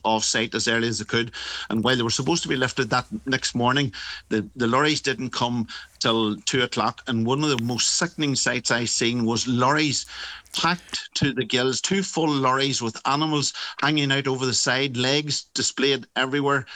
off site as early as they could. And while they were supposed to be lifted that next morning, the lorries didn't come till 2 o'clock. And one of the most sickening sights I seen was lorries packed to the gills, 2 full lorries with animals hanging out over the side, legs displayed everywhere,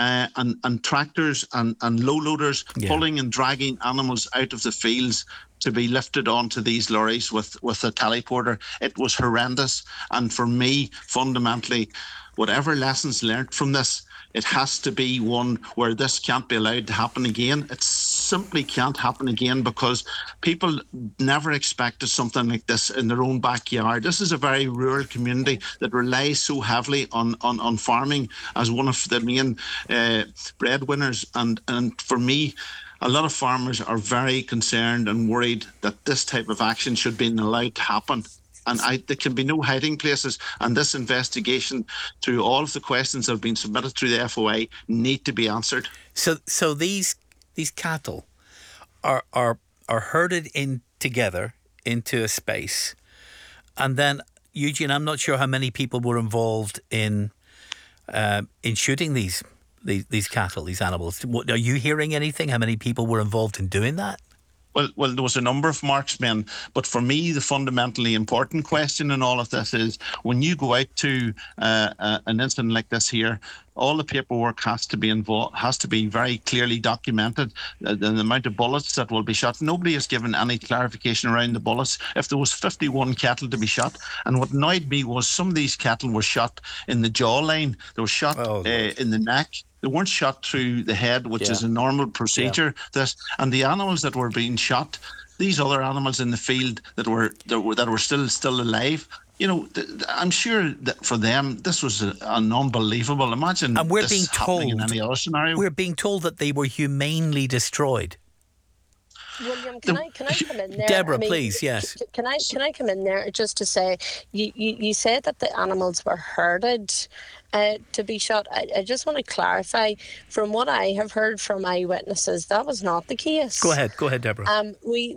and tractors and low loaders pulling and dragging animals out of the fields to be lifted onto these lorries with a teleporter. It was horrendous. And for me, fundamentally, whatever lessons learnt from this, it has to be one where this can't be allowed to happen again. It simply can't happen again, because people never expected something like this in their own backyard. This is a very rural community that relies so heavily on farming as one of the main breadwinners. And for me, a lot of farmers are very concerned and worried that this type of action should be allowed to happen. And there can be no hiding places. And this investigation, through all of the questions that have been submitted through the FOI, need to be answered. So these cattle are herded in together into a space, and then, Eugene, I'm not sure how many people were involved in shooting these cattle, these animals. Are you hearing anything? How many people were involved in doing that? Well, there was a number of marksmen, but for me, the fundamentally important question in all of this is, when you go out to an incident like this here, all the paperwork has to be very clearly documented. The amount of bullets that will be shot. Nobody has given any clarification around the bullets. If there was 51 cattle to be shot, and what annoyed me was some of these cattle were shot in the jawline. They were shot in the neck. They weren't shot through the head, which is a normal procedure. And the animals that were being shot, these other animals in the field that were still alive. You know, I'm sure that for them this was an unbelievable. Imagine, and we're this being happening told in any other scenario. We're being told that they were humanely destroyed. William, can I come in there? Deborah, please, yes. Can I come in there just to say, you said that the animals were herded to be shot. I just want to clarify, from what I have heard from eyewitnesses, that was not the case. Go ahead, Deborah.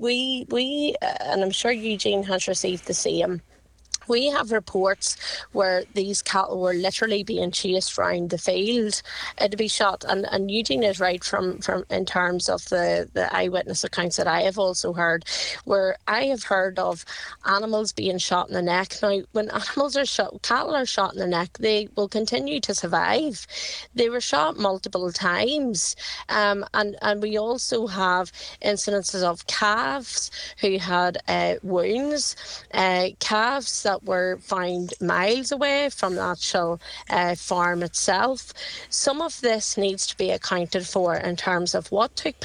We and I'm sure Eugene has received the same. We have reports where these cattle were literally being chased around the field to be shot. And Eugene is right from in terms of the eyewitness accounts that I have also heard, where I have heard of animals being shot in the neck. Now, when animals are shot, cattle are shot in the neck, they will continue to survive. They were shot multiple times. And we also have incidences of calves who had wounds, calves that were found miles away from the actual farm itself. Some of this needs to be accounted for in terms of what took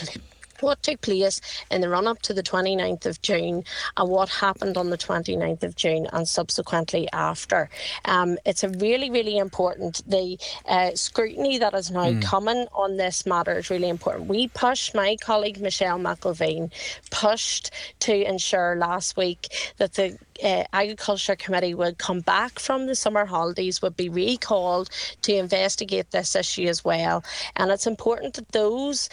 place in the run-up to the 29th of June and what happened on the 29th of June and subsequently after. It's a really, really important. The scrutiny that is now coming on this matter is really important. My colleague Michelle McIlveen pushed to ensure last week that the Agriculture Committee would come back from the summer holidays, would be recalled to investigate this issue as well. And it's important that those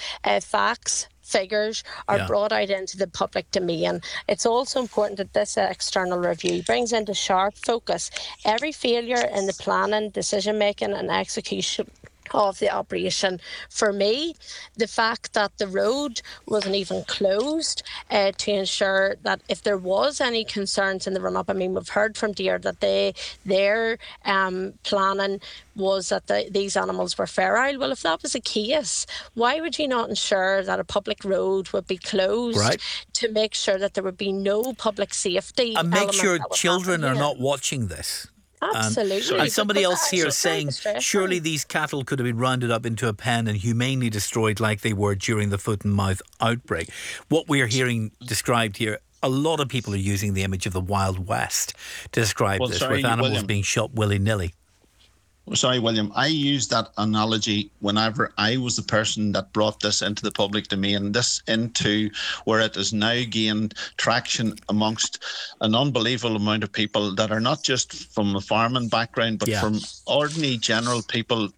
figures are brought out into the public domain. It's also important that this external review brings into sharp focus every failure in the planning, decision making and execution of the operation. For me, the fact that the road wasn't even closed to ensure that if there was any concerns in the run-up, I mean, we've heard from Deere that their planning was that these animals were feral. Well, if that was the case, why would you not ensure that a public road would be closed to make sure that there would be no public safety and make sure children are not watching this? Absolutely. And somebody else here is saying, surely these cattle could have been rounded up into a pen and humanely destroyed like they were during the foot and mouth outbreak. What we're hearing described here, a lot of people are using the image of the Wild West to describe this, with animals being shot willy-nilly. Sorry, William. I used that analogy whenever I was the person that brought this into the public domain, this into where it has now gained traction amongst an unbelievable amount of people that are not just from a farming background, but from ordinary general people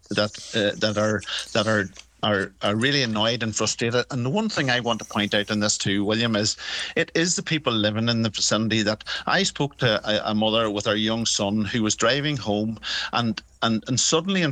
that are really annoyed and frustrated. And the one thing I want to point out in this too, William, is it is the people living in the vicinity that I spoke to a mother with her young son who was driving home and suddenly in